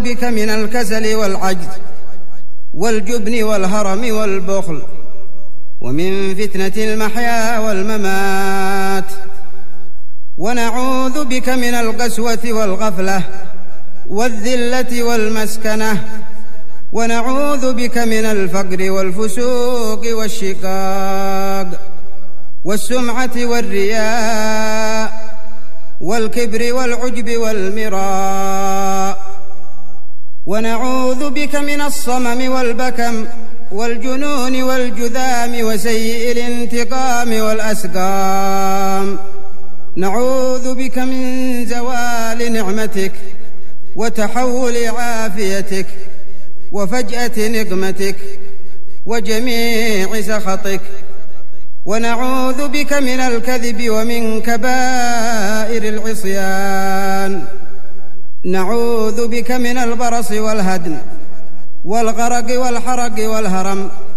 بك من الكسل والعجز والجبن والهرم والبخل، ومن فتنة المحيا والممات. ونعوذ بك من القسوة والغفلة والذلة والمسكنة، ونعوذ بك من الفقر والفسوق والشقاق والسمعة والرياء والكبر والعجب والمراء. ونعوذ بك من الصمم والبكم والجنون والجذام وسيء الانتقام والأسقام. نعوذ بك من زوال نعمتك وتحول عافيتك وفجأة نقمتك وجميع سخطك. ونعوذ بك من الكذب ومن كبائر العصيان. نعوذ بك من البرص والهدم والغرق والحرق والهرم.